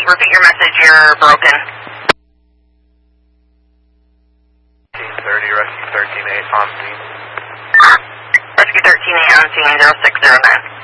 repeat your message, you're broken. 1830, Rescue 13-8 on scene. Rescue 13-8 on scene, 0609.